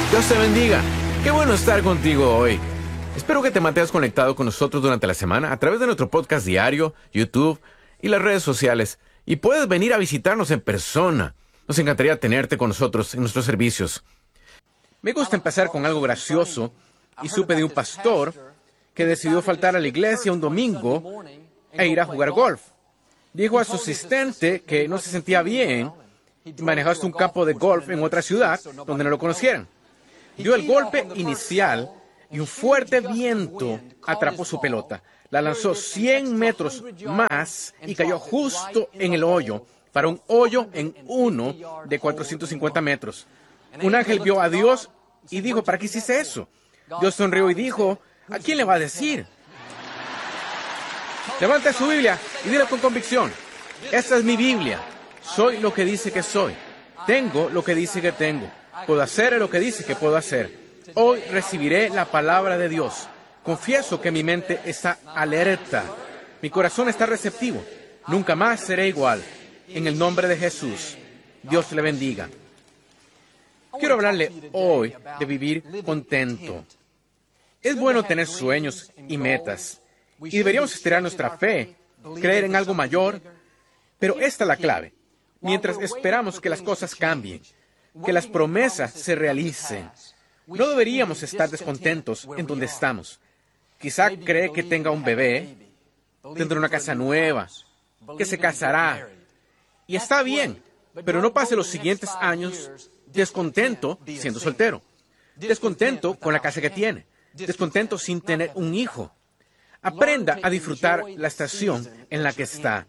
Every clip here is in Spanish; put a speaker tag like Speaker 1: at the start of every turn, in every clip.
Speaker 1: Dios te bendiga. Qué bueno estar contigo hoy. Espero que te mantengas conectado con nosotros durante la semana a través de nuestro podcast diario, YouTube y las redes sociales. Y puedes venir a visitarnos en persona. Nos encantaría tenerte con nosotros en nuestros servicios. Me gusta empezar con algo gracioso y supe de un pastor que decidió faltar a la iglesia un domingo e ir a jugar golf. Dijo a su asistente que no se sentía bien y manejó hasta un campo de golf en otra ciudad donde no lo conocieran. Dio el golpe inicial y un fuerte viento atrapó su pelota. La lanzó 100 metros más y cayó justo en el hoyo, para un hoyo en uno de 450 metros. Un ángel vio a Dios y dijo, ¿para qué hiciste eso? Dios sonrió y dijo, ¿a quién le va a decir? Levanta su Biblia y dile con convicción, esta es mi Biblia. Soy lo que dice que soy. Tengo lo que dice que tengo. Puedo hacer lo que dice que puedo hacer. Hoy recibiré la palabra de Dios. Confieso que mi mente está alerta. Mi corazón está receptivo. Nunca más seré igual. En el nombre de Jesús. Dios le bendiga. Quiero hablarle hoy de vivir contento. Es bueno tener sueños y metas. Y deberíamos estirar nuestra fe, creer en algo mayor. Pero esta es la clave. Mientras esperamos que las cosas cambien, que las promesas se realicen, no deberíamos estar descontentos en donde estamos. Quizá cree que tenga un bebé, tendrá una casa nueva, que se casará. Y está bien, pero no pase los siguientes años descontento siendo soltero, descontento con la casa que tiene, descontento sin tener un hijo. Aprenda a disfrutar la estación en la que está.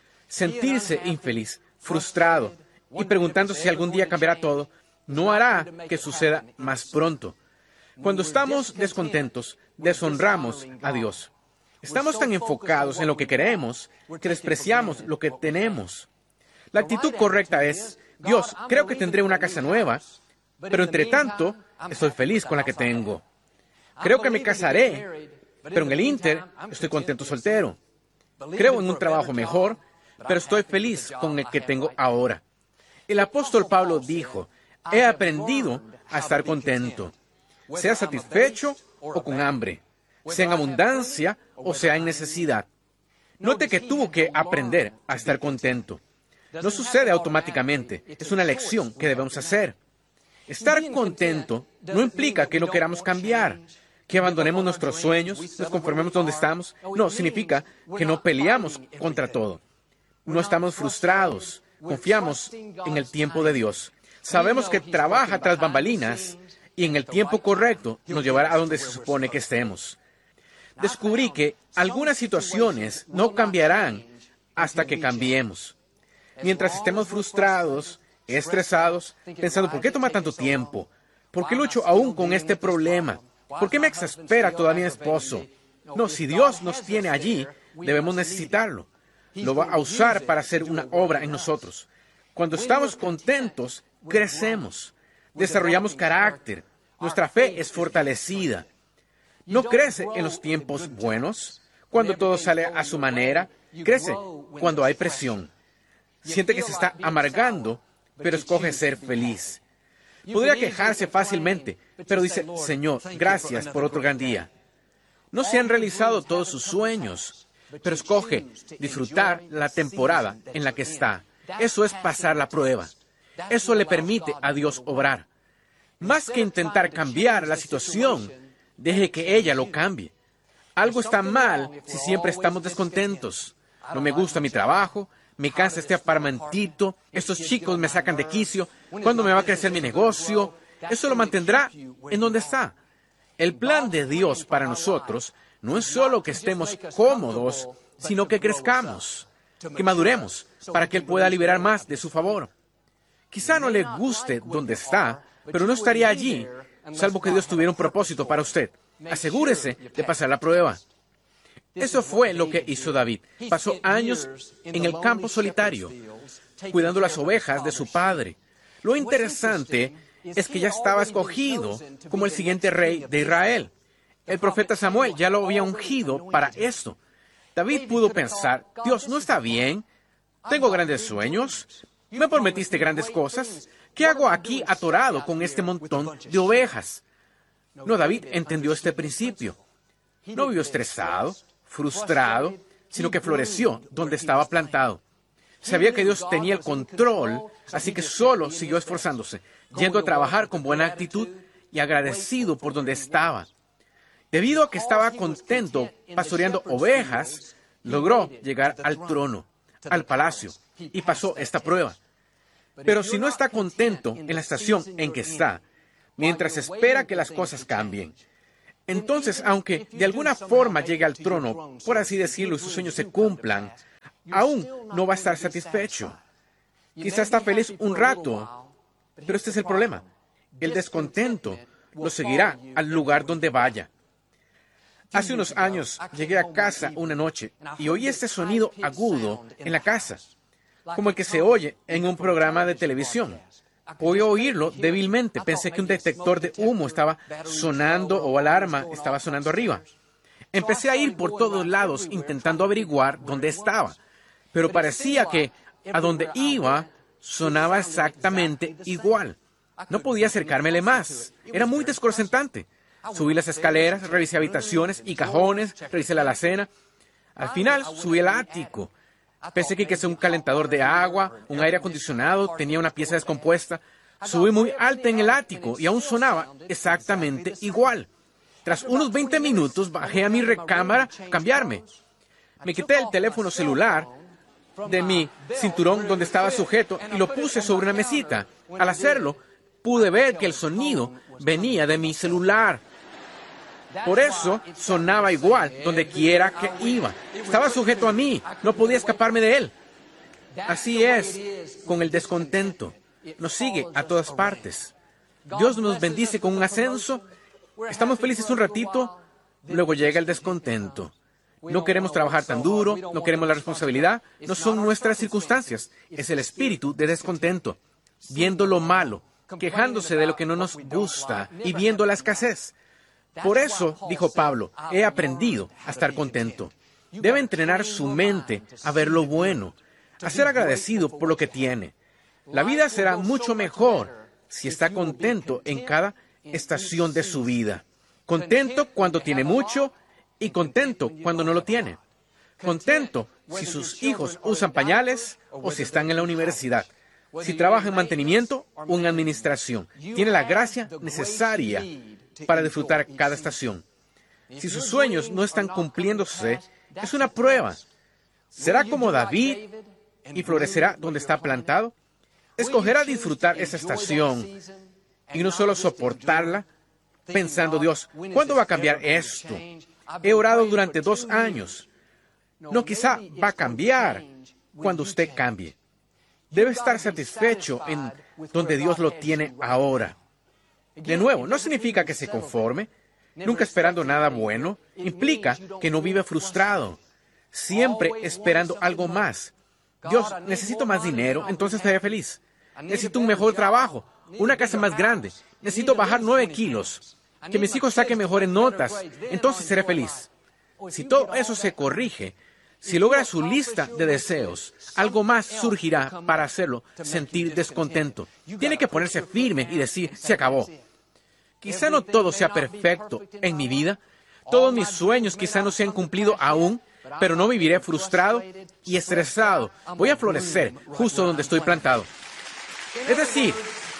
Speaker 1: Sentirse infeliz, frustrado y preguntando si algún día cambiará todo, no hará que suceda más pronto. Cuando estamos descontentos, deshonramos a Dios. Estamos tan enfocados en lo que queremos que despreciamos lo que tenemos. La actitud correcta es, Dios, creo que tendré una casa nueva, pero entre tanto, estoy feliz con la que tengo. Creo que me casaré, pero en el ínter estoy contento soltero. Creo en un trabajo mejor, pero estoy feliz con el que tengo ahora. El apóstol Pablo dijo, he aprendido a estar contento, sea satisfecho o con hambre, sea en abundancia o sea en necesidad. Note que tuvo que aprender a estar contento. No sucede automáticamente, es una lección que debemos hacer. Estar contento no implica que no queramos cambiar, que abandonemos nuestros sueños, nos conformemos donde estamos. No, significa que no peleamos contra todo. No estamos frustrados, confiamos en el tiempo de Dios. Sabemos que trabaja tras bambalinas y en el tiempo correcto nos llevará a donde se supone que estemos. Descubrí que algunas situaciones no cambiarán hasta que cambiemos. Mientras estemos frustrados, estresados, pensando, ¿por qué toma tanto tiempo? ¿Por qué lucho aún con este problema? ¿Por qué me exaspera todavía mi esposo? No, si Dios nos tiene allí, debemos necesitarlo. Lo va a usar para hacer una obra en nosotros. Cuando estamos contentos, crecemos, desarrollamos carácter, nuestra fe es fortalecida. No crece en los tiempos buenos, cuando todo sale a su manera, crece cuando hay presión. Siente que se está amargando, pero escoge ser feliz. Podría quejarse fácilmente, pero dice, Señor, gracias por otro gran día. No se han realizado todos sus sueños, pero escoge disfrutar la temporada en la que está. Eso es pasar la prueba. Eso le permite a Dios obrar. Más que intentar cambiar la situación, deje que ella lo cambie. Algo está mal si siempre estamos descontentos. No me gusta mi trabajo, me cansa este apartamentito, estos chicos me sacan de quicio, ¿cuándo me va a crecer mi negocio? Eso lo mantendrá en donde está. El plan de Dios para nosotros no es solo que estemos cómodos, sino que crezcamos, que maduremos, para que Él pueda liberar más de su favor. Quizá no le guste donde está, pero no estaría allí, salvo que Dios tuviera un propósito para usted. Asegúrese de pasar la prueba. Eso fue lo que hizo David. Pasó años en el campo solitario, cuidando las ovejas de su padre. Lo interesante es que ya estaba escogido como el siguiente rey de Israel. El profeta Samuel ya lo había ungido para esto. David pudo pensar, Dios, ¿no está bien? Tengo grandes sueños. ¿Me prometiste grandes cosas? ¿Qué hago aquí atorado con este montón de ovejas? No, David entendió este principio. No vivió estresado, frustrado, sino que floreció donde estaba plantado. Sabía que Dios tenía el control, así que solo siguió esforzándose, yendo a trabajar con buena actitud y agradecido por donde estaba. Debido a que estaba contento pastoreando ovejas, logró llegar al trono, al palacio, y pasó esta prueba. Pero si no está contento en la estación en que está, mientras espera que las cosas cambien, entonces, aunque de alguna forma llegue al trono, por así decirlo, y sus sueños se cumplan, aún no va a estar satisfecho. Quizá está feliz un rato, pero este es el problema. El descontento lo seguirá al lugar donde vaya. Hace unos años llegué a casa una noche y oí este sonido agudo en la casa, como el que se oye en un programa de televisión. Podía oírlo débilmente. Pensé que un detector de humo estaba sonando o alarma estaba sonando arriba. Empecé a ir por todos lados intentando averiguar dónde estaba, pero parecía que a donde iba sonaba exactamente igual. No podía acercármele más. Era muy desconcertante. Subí las escaleras, revisé habitaciones y cajones, revisé la alacena. Al final subí al ático. Pensé que un calentador de agua, un aire acondicionado, tenía una pieza descompuesta. Subí muy alto en el ático y aún sonaba exactamente igual. Tras unos 20 minutos bajé a mi recámara a cambiarme. Me quité el teléfono celular de mi cinturón donde estaba sujeto y lo puse sobre una mesita. Al hacerlo, pude ver que el sonido venía de mi celular. Por eso sonaba igual donde quiera que iba. Estaba sujeto a mí, no podía escaparme de él. Así es con el descontento. Nos sigue a todas partes. Dios nos bendice con un ascenso. Estamos felices un ratito, luego llega el descontento. No queremos trabajar tan duro, no queremos la responsabilidad. No son nuestras circunstancias. Es el espíritu de descontento. Viendo lo malo, quejándose de lo que no nos gusta y viendo la escasez. Por eso, dijo Pablo, he aprendido a estar contento. Debe entrenar su mente a ver lo bueno, a ser agradecido por lo que tiene. La vida será mucho mejor si está contento en cada estación de su vida. Contento cuando tiene mucho y contento cuando no lo tiene. Contento si sus hijos usan pañales o si están en la universidad. Si trabaja en mantenimiento o en administración. Tiene la gracia necesaria para disfrutar cada estación. Si sus sueños no están cumpliéndose, es una prueba. ¿Será como David y florecerá donde está plantado? Escogerá disfrutar esa estación y no solo soportarla, pensando, Dios, ¿cuándo va a cambiar esto? He orado durante 2 años. No, quizá va a cambiar cuando usted cambie. Debe estar satisfecho en donde Dios lo tiene ahora. De nuevo, no significa que se conforme, nunca esperando nada bueno. Implica que no vive frustrado, siempre esperando algo más. Dios, necesito más dinero, entonces estaré feliz. Necesito un mejor trabajo, una casa más grande. Necesito bajar 9 kilos. Que mis hijos saquen mejores notas, entonces seré feliz. Si todo eso se corrige, si logra su lista de deseos, algo más surgirá para hacerlo sentir descontento. Tiene que ponerse firme y decir, se acabó. Quizá no todo sea perfecto en mi vida, todos mis sueños quizá no se han cumplido aún, pero no viviré frustrado y estresado. Voy a florecer justo donde estoy plantado. Es decir,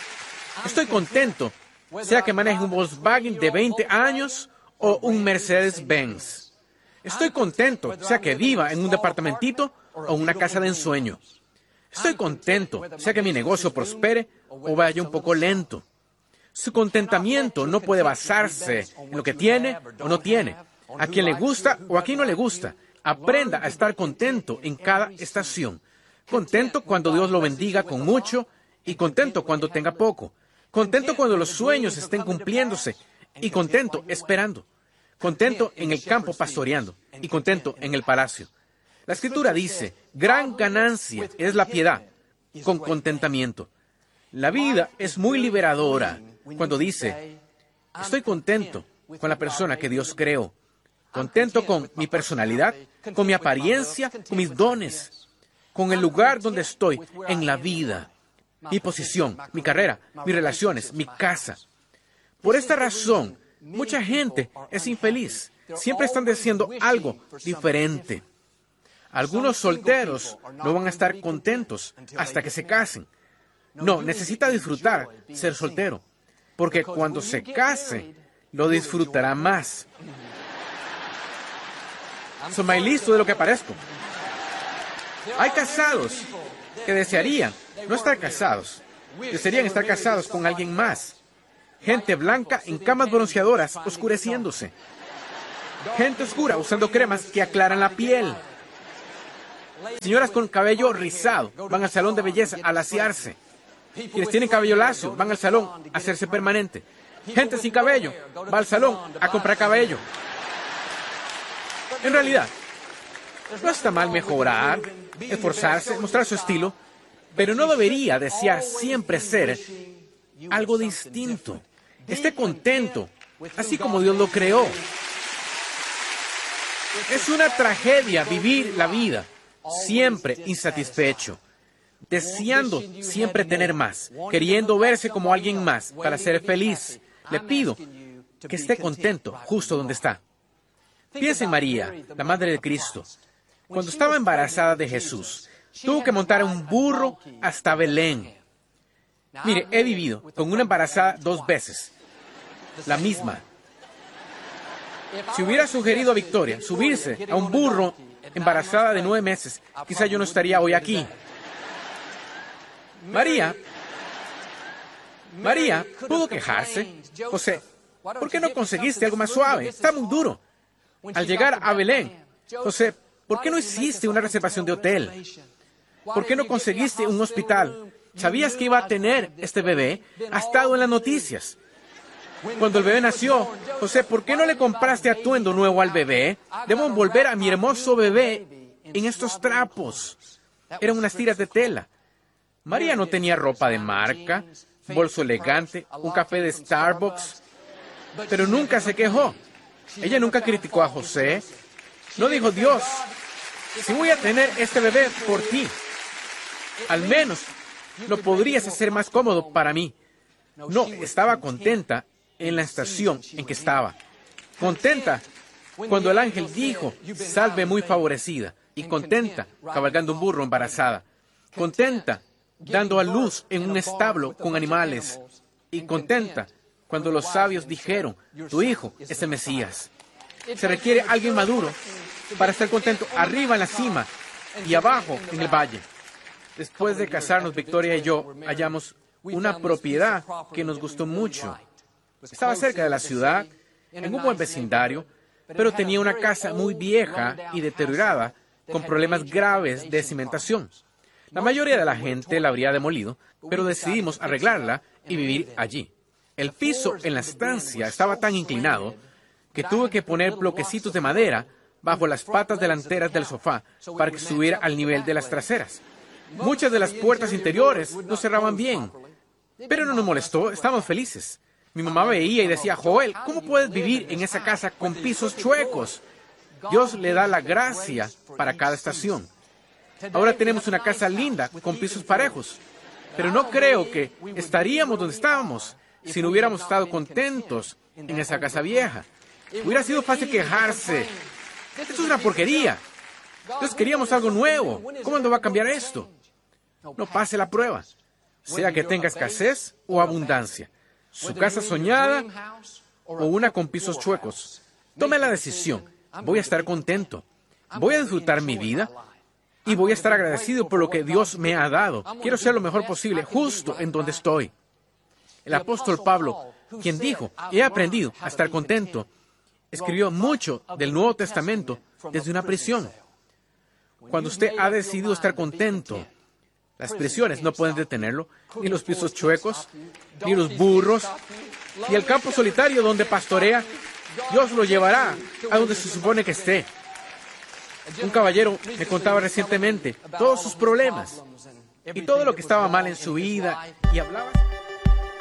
Speaker 1: estoy contento, sea que maneje un Volkswagen de 20 años o un Mercedes-Benz. Estoy contento, sea que viva en un departamentito o una casa de ensueño. Estoy contento, sea que mi negocio prospere o vaya un poco lento. Su contentamiento no puede basarse en lo que tiene o no tiene, a quien le gusta o a quien no le gusta. Aprenda a estar contento en cada estación. Contento cuando Dios lo bendiga con mucho y contento cuando tenga poco. Contento cuando los sueños estén cumpliéndose y contento esperando. Contento en el campo pastoreando y contento en el palacio. La Escritura dice, gran ganancia es la piedad con contentamiento. La vida es muy liberadora cuando dice, estoy contento con la persona que Dios creó. Contento con mi personalidad, con mi apariencia, con mis dones, con el lugar donde estoy en la vida. mi posición, mi carrera, mis relaciones, mi casa. Por esta razón, mucha gente es infeliz. Siempre están deseando algo diferente. Algunos solteros no van a estar contentos hasta que se casen. No, necesita disfrutar ser soltero, porque cuando se case, lo disfrutará más. Soy más listo de lo que parezco. Hay casados que desearían no estar casados. Desearían estar casados con alguien más. Gente blanca en camas bronceadoras oscureciéndose. Gente oscura usando cremas que aclaran la piel. Señoras con cabello rizado van al salón de belleza a laciarse. Quienes tienen cabello lacio van al salón a hacerse permanente. Gente sin cabello va al salón a comprar cabello. En realidad, no está mal mejorar, esforzarse, mostrar su estilo, pero no debería desear siempre ser algo distinto. Esté contento, así como Dios lo creó. Es una tragedia vivir la vida siempre insatisfecho, deseando siempre tener más, queriendo verse como alguien más para ser feliz. Le pido que esté contento justo donde está. Piensa en María, la Madre de Cristo. Cuando estaba embarazada de Jesús, tuvo que montar un burro hasta Belén. Mire, he vivido con una embarazada 2 veces, la misma. Si hubiera sugerido a Victoria subirse a un burro embarazada de 9 meses, quizá yo no estaría hoy aquí. María pudo quejarse. José, ¿por qué no conseguiste algo más suave? Está muy duro. Al llegar a Belén, José, ¿por qué no hiciste una reservación de hotel? ¿Por qué no conseguiste un hospital? ¿Sabías que iba a tener este bebé? Ha estado en las noticias. Cuando el bebé nació, José, ¿por qué no le compraste atuendo nuevo al bebé? Debo envolver a mi hermoso bebé en estos trapos. Eran unas tiras de tela. María no tenía ropa de marca, bolso elegante, un café de Starbucks, pero nunca se quejó. Ella nunca criticó a José. No dijo, Dios, si voy a tener este bebé por ti, al menos lo podrías hacer más cómodo para mí. No, estaba contenta en la estación en que estaba. Contenta cuando el ángel dijo, salve muy favorecida. Y contenta cabalgando un burro embarazada. Contenta dando a luz en un establo con animales. Y contenta cuando los sabios dijeron, tu hijo es el Mesías. Se requiere alguien maduro para estar contento arriba en la cima y abajo en el valle. Después de casarnos, Victoria y yo hallamos una propiedad que nos gustó mucho. Estaba cerca de la ciudad, en un buen vecindario, pero tenía una casa muy vieja y deteriorada, con problemas graves de cimentación. La mayoría de la gente la habría demolido, pero decidimos arreglarla y vivir allí. El piso en la estancia estaba tan inclinado que tuve que poner bloquecitos de madera bajo las patas delanteras del sofá para que estuviera al nivel de las traseras. Muchas de las puertas interiores no cerraban bien, pero no nos molestó, estábamos felices. Mi mamá veía y decía, Joel, ¿cómo puedes vivir en esa casa con pisos chuecos? Dios le da la gracia para cada estación. Ahora tenemos una casa linda con pisos parejos, pero no creo que estaríamos donde estábamos si no hubiéramos estado contentos en esa casa vieja. Hubiera sido fácil quejarse. Esto es una porquería. Entonces queríamos algo nuevo. ¿Cómo no va a cambiar esto? No pase la prueba, sea que tenga escasez o abundancia, su casa soñada o una con pisos chuecos. Tome la decisión. Voy a estar contento. Voy a disfrutar mi vida y voy a estar agradecido por lo que Dios me ha dado. Quiero ser lo mejor posible justo en donde estoy. El apóstol Pablo, quien dijo, he aprendido a estar contento, escribió mucho del Nuevo Testamento desde una prisión. Cuando usted ha decidido estar contento, las prisiones no pueden detenerlo, ni los pisos chuecos, ni los burros, ni el campo solitario donde pastorea. Dios lo llevará a donde se supone que esté. Un caballero me contaba recientemente todos sus problemas y todo lo que estaba mal en su vida y hablaba...